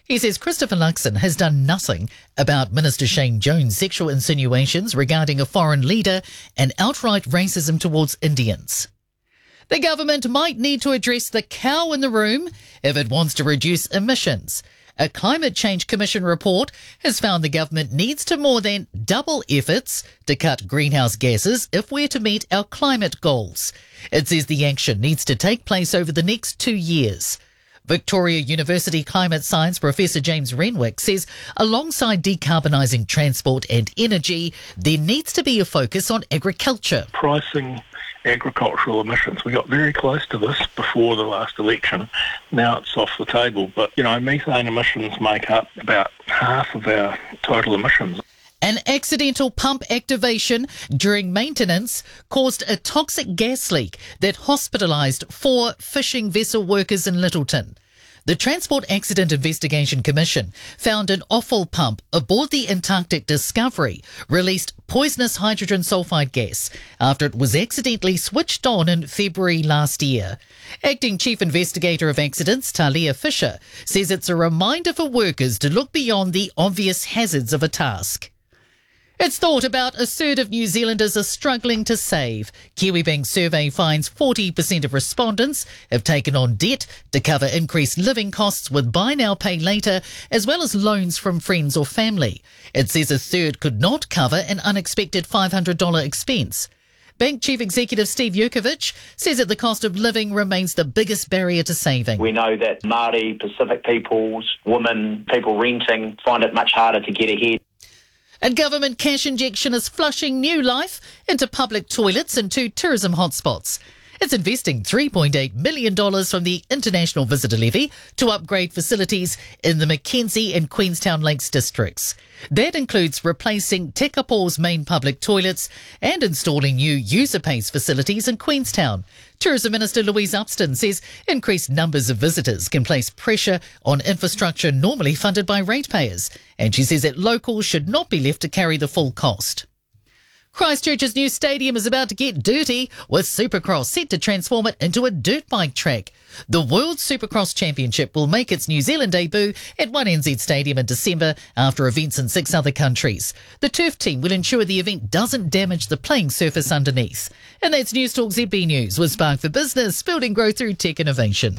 He says Christopher Luxon has done nothing about Minister Shane Jones' sexual insinuations regarding a foreign leader and outright racism towards Indians. The government might need to address the cow in the room if it wants to reduce emissions. A Climate Change Commission report has found the government needs to more than double efforts to cut greenhouse gases if we're to meet our climate goals. It says the action needs to take place over the next 2 years. Victoria University climate science professor James Renwick says alongside decarbonising transport and energy, there needs to be a focus on agriculture. Pricing agricultural emissions. We got very close to this before the last election. Now it's off the table. But, methane emissions make up about half of our total emissions. An accidental pump activation during maintenance caused a toxic gas leak that hospitalised 4 fishing vessel workers in Littleton. The Transport Accident Investigation Commission found an offal pump aboard the Antarctic Discovery released poisonous hydrogen sulfide gas after it was accidentally switched on in February last year. Acting Chief Investigator of Accidents, Talia Fisher, says it's a reminder for workers to look beyond the obvious hazards of a task. It's thought about a third of New Zealanders are struggling to save. Kiwibank survey finds 40% of respondents have taken on debt to cover increased living costs with buy now, pay later, as well as loans from friends or family. It says a third could not cover an unexpected $500 expense. Bank Chief Executive Steve Yurkovich says that the cost of living remains the biggest barrier to saving. We know that Māori, Pacific peoples, women, people renting find it much harder to get ahead. And government cash injection is flushing new life into public toilets and 2 tourism hotspots. It's investing $3.8 million from the International Visitor Levy to upgrade facilities in the Mackenzie and Queenstown Lakes districts. That includes replacing Te Kapo's main public toilets and installing new user-pays facilities in Queenstown. Tourism Minister Louise Upston says increased numbers of visitors can place pressure on infrastructure normally funded by ratepayers, and she says that locals should not be left to carry the full cost. Christchurch's new stadium is about to get dirty, with Supercross set to transform it into a dirt bike track. The World Supercross Championship will make its New Zealand debut at 1NZ Stadium in December after events in 6 other countries. The turf team will ensure the event doesn't damage the playing surface underneath. And that's News Talk ZB News with Spark for Business, building growth through tech innovation.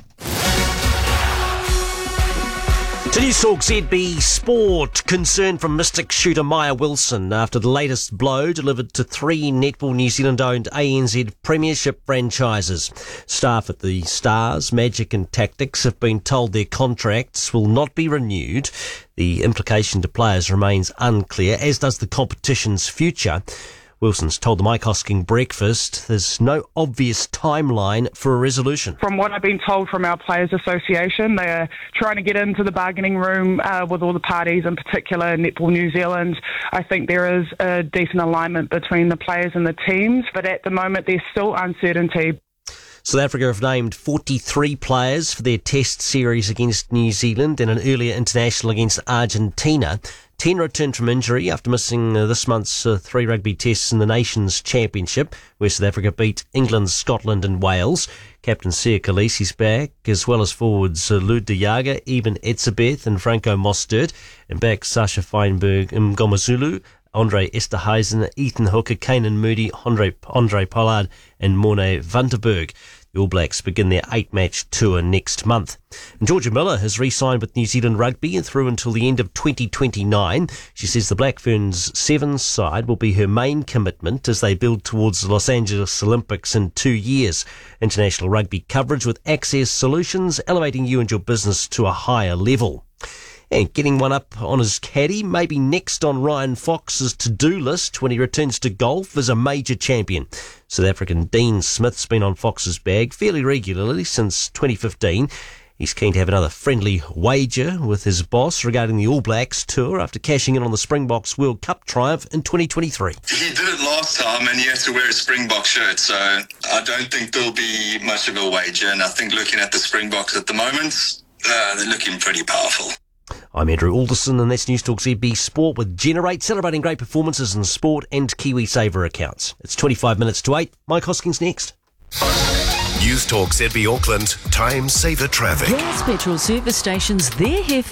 To News Talk ZB Sport, concern from Mystic shooter Maya Wilson after the latest blow delivered to 3 Netball New Zealand-owned ANZ Premiership franchises. Staff at the Stars, Magic and Tactics have been told their contracts will not be renewed. The implication to players remains unclear, as does the competition's future. Wilson's told the Mike Hosking Breakfast there's no obvious timeline for a resolution. From what I've been told from our Players Association, they're trying to get into the bargaining room with all the parties, in particular Netball New Zealand. I think there is a decent alignment between the players and the teams, but at the moment there's still uncertainty. South Africa have named 43 players for their test series against New Zealand and an earlier international against Argentina. 10 returned from injury after missing this month's 3 rugby tests in the Nations Championship, where South Africa beat England, Scotland and Wales. Captain Siya Kolisi's back, as well as forwards Lud de Jager, Eben Etzebeth and Franco Mostert. And back Sasha Feinberg, Mngomezulu, Andre Esterhuizen, Ethan Hooker, Kanan Moody, Andre Pollard and Morne Vanderberg. The All Blacks begin their 8-match tour next month. And Georgia Miller has re-signed with New Zealand Rugby and through until the end of 2029. She says the Black Ferns Sevens side will be her main commitment as they build towards the Los Angeles Olympics in 2 years. International rugby coverage with Access Solutions, elevating you and your business to a higher level. And getting one up on his caddy, maybe next on Ryan Fox's to-do list when he returns to golf as a major champion. South African Dean Smith's been on Fox's bag fairly regularly since 2015. He's keen to have another friendly wager with his boss regarding the All Blacks tour after cashing in on the Springboks World Cup triumph in 2023. He did it last time and he has to wear a Springbok shirt, so I don't think there'll be much of a wager. And I think looking at the Springboks at the moment, they're looking pretty powerful. I'm Andrew Alderson and that's News Talk ZB Sport with Generate, celebrating great performances in sport and KiwiSaver accounts. It's 25 minutes to 8. Mike Hoskins next. News Talk ZB Auckland, Time Saver Traffic. Gas petrol service stations, they're here